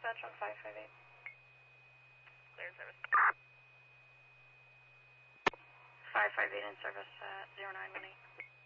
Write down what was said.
dispatch on 558. Clear service. 558 in service at 0918.